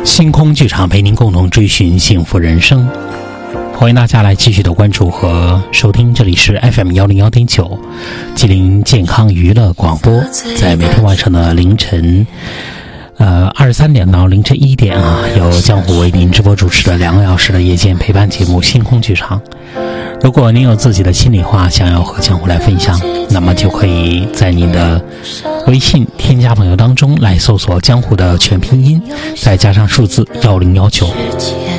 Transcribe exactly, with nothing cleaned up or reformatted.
星空剧场陪您共同追寻幸福人生，欢迎大家来继续的关注和收听，这里是 F M 一零一点九吉林健康娱乐广播，在每天晚上的凌晨呃二十三点到凌晨一点啊，由江湖为您直播主持的两个小时的夜间陪伴节目星空剧场。如果您有自己的心里话想要和江湖来分享，那么就可以在您的微信添加朋友当中来搜索江湖的全拼音，再加上数字一零一九，